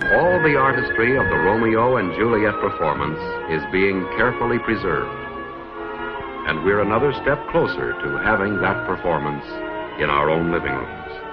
All the artistry of the Romeo and Juliet performance is being carefully preserved. And we're another step closer to having that performance in our own living rooms.